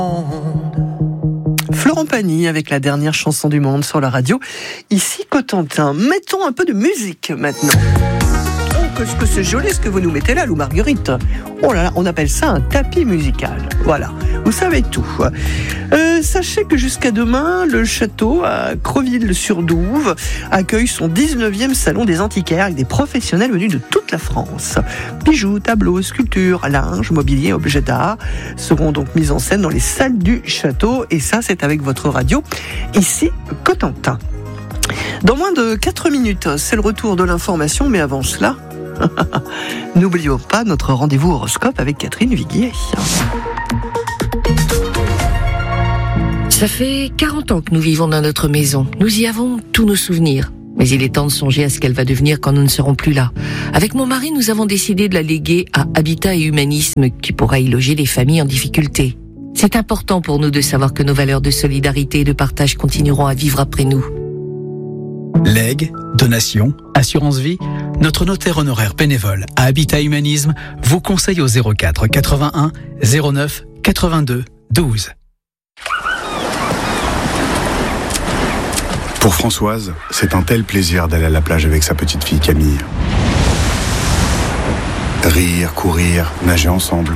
Florent Pagny avec la dernière chanson du monde sur la radio. Ici Cotentin. Mettons un peu de musique maintenant. Oh, qu'est-ce que c'est joli ce que vous nous mettez là, Lou Marguerite. Oh là là, on appelle ça un tapis musical. Voilà, vous savez tout. Sachez que jusqu'à demain, le château à Creville-sur-Douve accueille son 19e salon des antiquaires avec des professionnels venus de toute la France. Bijoux, tableaux, sculptures, linge, mobilier, objets d'art seront donc mis en scène dans les salles du château. Et ça, c'est avec votre radio, ici Cotentin. Dans moins de 4 minutes, c'est le retour de l'information, mais avant cela, n'oublions pas notre rendez-vous horoscope avec Catherine Viguier. Ça fait 40 ans que nous vivons dans notre maison. Nous y avons tous nos souvenirs. Mais il est temps de songer à ce qu'elle va devenir quand nous ne serons plus là. Avec mon mari, nous avons décidé de la léguer à Habitat et Humanisme, qui pourra y loger les familles en difficulté. C'est important pour nous de savoir que nos valeurs de solidarité et de partage continueront à vivre après nous. Legs, donations, assurance vie, notre notaire honoraire bénévole à Habitat Humanisme vous conseille au 04 81 09 82 12. Pour Françoise, c'est un tel plaisir d'aller à la plage avec sa petite fille Camille. Rire, courir, nager ensemble.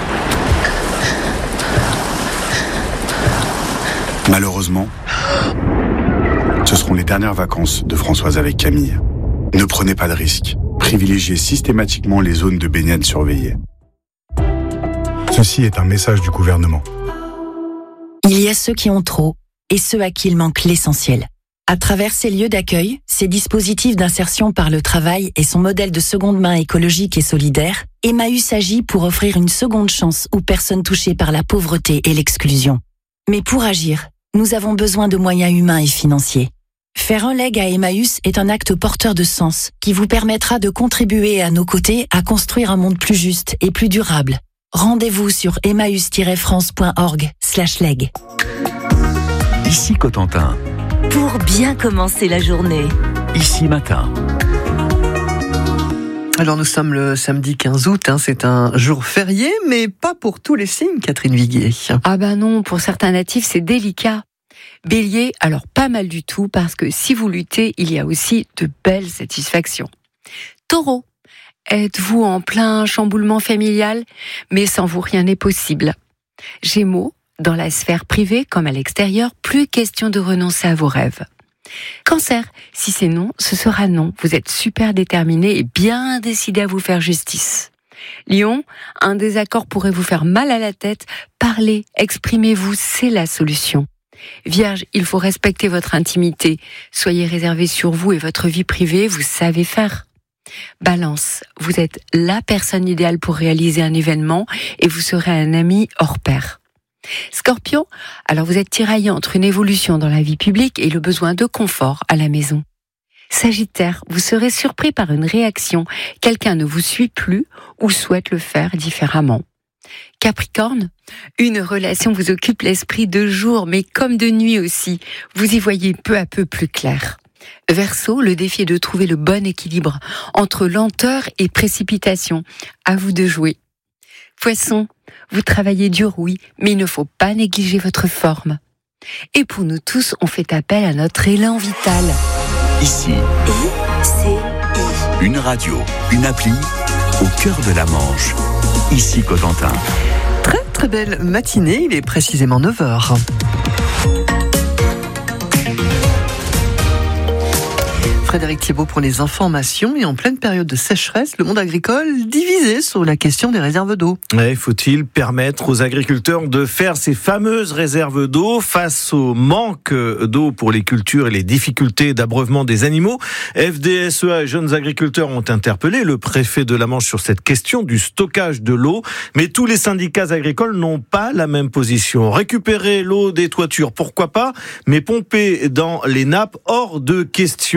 Malheureusement, ce seront les dernières vacances de Françoise avec Camille. Ne prenez pas de risques. Privilégiez systématiquement les zones de baignade surveillées. Ceci est un message du gouvernement. Il y a ceux qui ont trop et ceux à qui il manque l'essentiel. À travers ces lieux d'accueil, ces dispositifs d'insertion par le travail et son modèle de seconde main écologique et solidaire, Emmaüs agit pour offrir une seconde chance aux personnes touchées par la pauvreté et l'exclusion. Mais pour agir, nous avons besoin de moyens humains et financiers. Faire un leg à Emmaüs est un acte porteur de sens qui vous permettra de contribuer à nos côtés à construire un monde plus juste et plus durable. Rendez-vous sur emmaüs-france.org/leg. Ici Cotentin. Pour bien commencer la journée. Ici Matin. Alors nous sommes le samedi 15 août, c'est un jour férié, mais pas pour tous les signes, Catherine Viguier. Ah bah non, pour certains natifs c'est délicat. Bélier, alors pas mal du tout, parce que si vous luttez, il y a aussi de belles satisfactions. Taureau, êtes-vous en plein chamboulement familial, mais sans vous rien n'est possible. Gémeaux, dans la sphère privée comme à l'extérieur, plus question de renoncer à vos rêves. Cancer, si c'est non, ce sera non. Vous êtes super déterminé et bien décidé à vous faire justice. Lion, un désaccord pourrait vous faire mal à la tête. Parlez, exprimez-vous, c'est la solution. Vierge, il faut respecter votre intimité. Soyez réservé sur vous et votre vie privée, vous savez faire. Balance, vous êtes la personne idéale pour réaliser un événement et vous serez un ami hors pair. Scorpion, alors vous êtes tiraillé entre une évolution dans la vie publique et le besoin de confort à la maison. Sagittaire, vous serez surpris par une réaction. Quelqu'un ne vous suit plus ou souhaite le faire différemment. Capricorne, une relation vous occupe l'esprit de jour, mais comme de nuit aussi. Vous y voyez peu à peu plus clair. Verseau, le défi est de trouver le bon équilibre entre lenteur et précipitation. À vous de jouer. Poisson, vous travaillez dur, oui, mais il ne faut pas négliger votre forme. Et pour nous tous, on fait appel à notre élan vital. Ici, ICI. une radio, une appli, au cœur de la Manche. Ici Cotentin. Très très belle matinée, il est précisément 9h. Frédéric Thiebaud pour les informations. Et en pleine période de sécheresse, le monde agricole divisé sur la question des réserves d'eau. Ouais, faut-il permettre aux agriculteurs de faire ces fameuses réserves d'eau face au manque d'eau pour les cultures et les difficultés d'abreuvement des animaux? FDSEA et Jeunes Agriculteurs ont interpellé le préfet de la Manche sur cette question du stockage de l'eau. Mais tous les syndicats agricoles n'ont pas la même position. Récupérer l'eau des toitures, pourquoi pas, mais pomper dans les nappes, hors de question.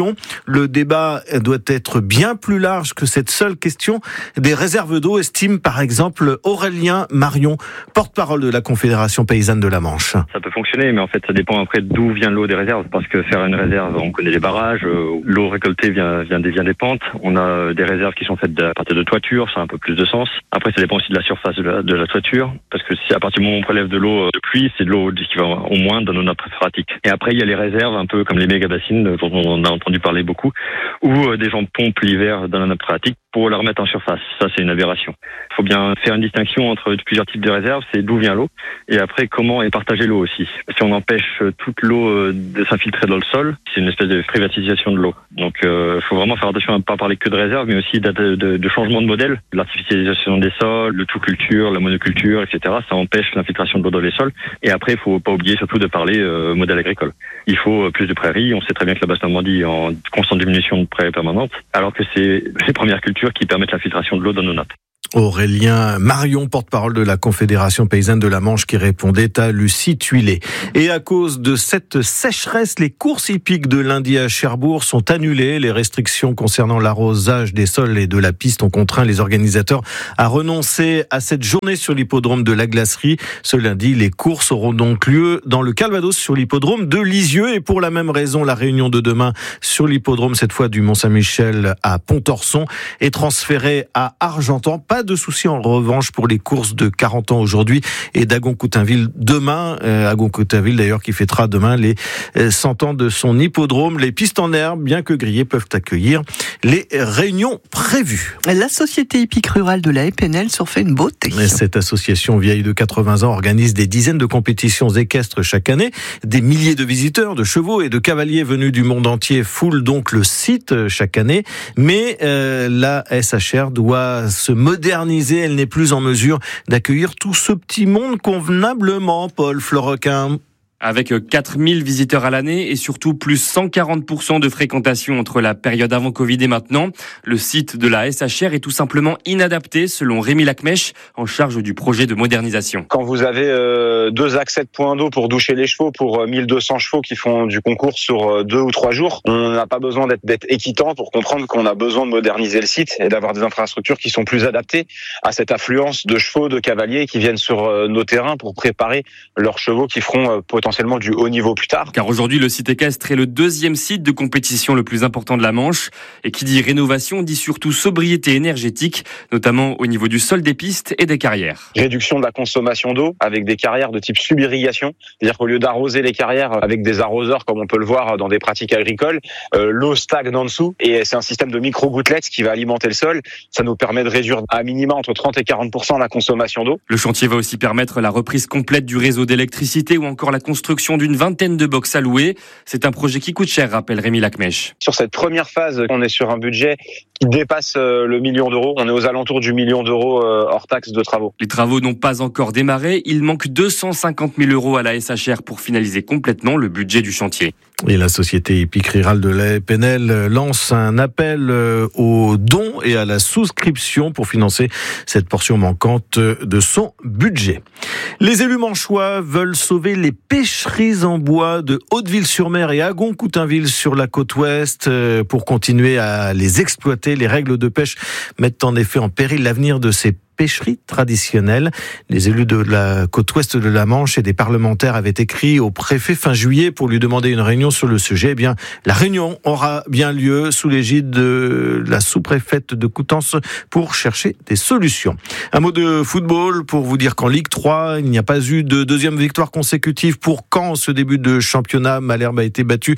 Le débat doit être bien plus large que cette seule question des réserves d'eau, estime par exemple Aurélien Marion, porte-parole de la Confédération paysanne de la Manche. Ça peut fonctionner, mais en fait ça dépend après d'où vient l'eau des réserves, parce que faire une réserve, on connaît les barrages, l'eau récoltée vient des pentes, on a des réserves qui sont faites à partir de toitures, ça a un peu plus de sens. Après ça dépend aussi de la surface de la toiture, parce que si à partir du moment où on prélève de l'eau de pluie, c'est de l'eau qui va au moins dans nos nappes phréatiques. Et après il y a les réserves, un peu comme les méga-bassines dont on a entendu parler beaucoup, où des gens pompent l'hiver dans la nappe phréatique pour la remettre en surface. Ça, c'est une aberration. Il faut bien faire une distinction entre plusieurs types de réserves, c'est d'où vient l'eau, et après comment est partagée l'eau aussi. Si on empêche toute l'eau de s'infiltrer dans le sol, c'est une espèce de privatisation de l'eau. Donc il faut vraiment faire attention à ne pas parler que de réserves, mais aussi de changement de modèle. L'artificialisation des sols, le tout-culture, la monoculture, etc. Ça empêche l'infiltration de l'eau dans les sols. Et après, il faut pas oublier surtout de parler modèle agricole. Il faut plus de prairies. On sait très bien que la Basse-Normandie est en constante diminution de prairies permanentes, alors que c'est les premières cultures qui permettent la filtration de l'eau dans nos nappes. Aurélien Marion, porte-parole de la Confédération paysanne de la Manche, qui répondait à Lucie Tuilet. Et à cause de cette sécheresse, les courses hippiques de lundi à Cherbourg sont annulées. Les restrictions concernant l'arrosage des sols et de la piste ont contraint les organisateurs à renoncer à cette journée sur l'hippodrome de la Glacerie. Ce lundi, les courses auront donc lieu dans le Calvados sur l'hippodrome de Lisieux. Et pour la même raison, la réunion de demain sur l'hippodrome, cette fois du Mont-Saint-Michel à Pontorson, est transférée à Argentan. Pas de souci en revanche pour les courses de 40 ans aujourd'hui et d'Agon-Coutainville demain. Agon-Coutainville d'ailleurs qui fêtera demain les 100 ans de son hippodrome. Les pistes en herbe, bien que grillées, peuvent accueillir les réunions prévues. La Société hippique rurale de la Épinel s'en fait une beauté. Cette association vieille de 80 ans organise des dizaines de compétitions équestres chaque année. Des milliers de visiteurs, de chevaux et de cavaliers venus du monde entier foulent donc le site chaque année. Mais la SHR doit se moderniser. Elle n'est plus en mesure d'accueillir tout ce petit monde convenablement, Paul Florequin. Avec 4000 visiteurs à l'année et surtout plus 140% de fréquentation entre la période avant Covid et maintenant, le site de la SHR est tout simplement inadapté selon Rémi Lacmèche, en charge du projet de modernisation. Quand vous avez 2 accès de points d'eau pour doucher les chevaux pour 1200 chevaux qui font du concours sur 2 ou 3 jours, on n'a pas besoin d'être équitant pour comprendre qu'on a besoin de moderniser le site et d'avoir des infrastructures qui sont plus adaptées à cette affluence de chevaux, de cavaliers qui viennent sur nos terrains pour préparer leurs chevaux qui feront potentiellement du haut niveau plus tard. Car aujourd'hui, le site équestre est le 2e site de compétition le plus important de la Manche. Et qui dit rénovation dit surtout sobriété énergétique, notamment au niveau du sol des pistes et des carrières. Réduction de la consommation d'eau avec des carrières de type subirrigation. C'est-à-dire qu'au lieu d'arroser les carrières avec des arroseurs comme on peut le voir dans des pratiques agricoles, l'eau stagne en dessous et c'est un système de micro-gouttelettes qui va alimenter le sol. Ça nous permet de réduire à minima entre 30 et 40% la consommation d'eau. Le chantier va aussi permettre la reprise complète du réseau d'électricité ou encore la construction d'une vingtaine de box à louer. C'est un projet qui coûte cher, rappelle Rémi Lacmèche. Sur cette première phase, on est sur un budget qui dépasse le 1 million d'euros. On est aux alentours du 1 million d'euros hors taxe de travaux. Les travaux n'ont pas encore démarré. Il manque 250 000 euros à la SHR pour finaliser complètement le budget du chantier. Et la Société hippique rurale de la Épinel lance un appel aux dons et à la souscription pour financer cette portion manquante de son budget. Les élus manchois veulent sauver les pêcheries en bois de Hauteville-sur-Mer et Agon-Coutainville sur la côte ouest pour continuer à les exploiter. Les règles de pêche mettent en effet en péril l'avenir de ces pêcherie traditionnelle. Les élus de la côte ouest de la Manche et des parlementaires avaient écrit au préfet fin juillet pour lui demander une réunion sur le sujet. Eh bien, la réunion aura bien lieu sous l'égide de la sous-préfète de Coutances pour chercher des solutions. Un mot de football pour vous dire qu'en Ligue 3, il n'y a pas eu de deuxième victoire consécutive pour Caen. Ce début de championnat, Malherbe a été battu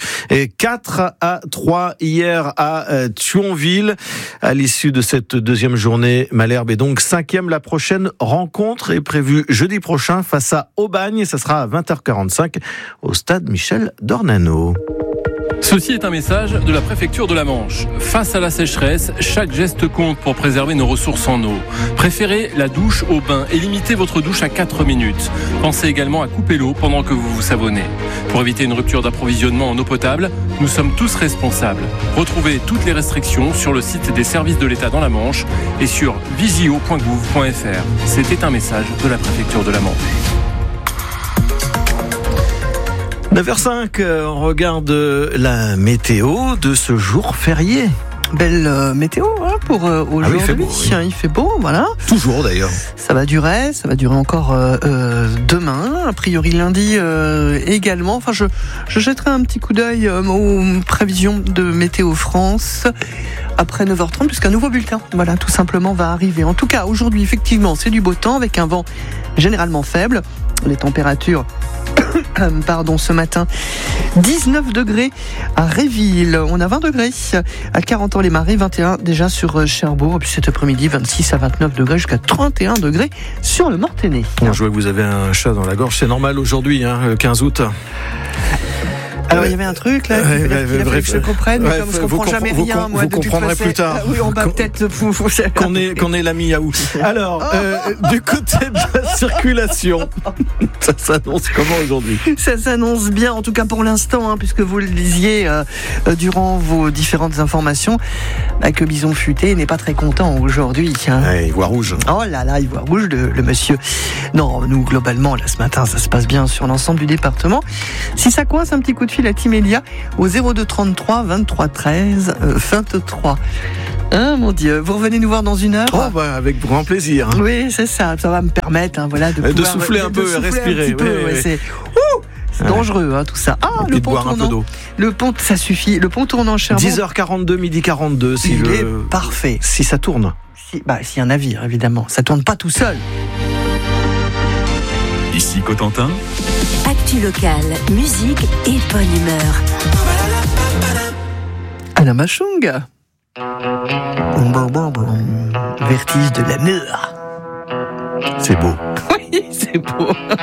4-3 hier à Thionville. À l'issue de cette deuxième journée, Malherbe est donc 5e. La prochaine rencontre est prévue jeudi prochain face à Aubagne. Ça sera à 20h45 au stade Michel Dornano. Ceci est un message de la préfecture de la Manche. Face à la sécheresse, chaque geste compte pour préserver nos ressources en eau. Préférez la douche au bain et limitez votre douche à 4 minutes. Pensez également à couper l'eau pendant que vous vous savonnez. Pour éviter une rupture d'approvisionnement en eau potable, nous sommes tous responsables. Retrouvez toutes les restrictions sur le site des services de l'État dans la Manche et sur visio.gouv.fr. C'était un message de la préfecture de la Manche. 9h05, on regarde la météo de ce jour férié. Belle météo pour aujourd'hui. il fait beau, oui. Il fait beau, voilà. Toujours d'ailleurs. Ça va durer encore demain. A priori lundi également. Enfin, je jetterai un petit coup d'œil aux prévisions de Météo France après 9h30, puisqu'un nouveau bulletin, voilà, tout simplement va arriver. En tout cas, aujourd'hui, effectivement, c'est du beau temps avec un vent généralement faible. Les températures ce matin, 19 degrés à Réville, on a 20 degrés à 40 ans les Marais, 21 déjà sur Cherbourg, et puis cet après-midi 26 à 29 degrés jusqu'à 31 degrés sur le Mortainais. Je vois que vous avez un chat dans la gorge, c'est normal aujourd'hui, le 15 août. Alors il y avait un truc là, il a fallu que je comprenne, mais comme je comprends jamais rien, moi, vous comprendrez plus tard. Oui, on va peut-être qu'on est l'ami Yahoo. Alors, du côté de la circulation, ça s'annonce comment aujourd'hui ? Ça s'annonce bien, en tout cas pour l'instant, puisque vous le disiez durant vos différentes informations, que Bison Futé n'est pas très content aujourd'hui. Il voit rouge. Oh là là, il voit rouge le monsieur. Non, nous globalement, là ce matin, ça se passe bien sur l'ensemble du département. Si ça coince, un petit coup de fil à Timélia au 02 33 23 13 23. Mon Dieu, vous revenez nous voir dans une heure. Avec grand plaisir. Oui, c'est ça. Ça va me permettre, de souffler un peu, respirer. C'est dangereux, tout ça. Le pont tournant. Le pont, ça suffit. Le pont tournant Cherbourg. 10h42, midi 42. Il est parfait. Si ça tourne. S'il y a un navire, évidemment. Ça tourne pas tout seul. Ici Cotentin. Actu locale, musique et bonne humeur. Anna Machung. Vertige de la mer. C'est beau. Oui, c'est beau.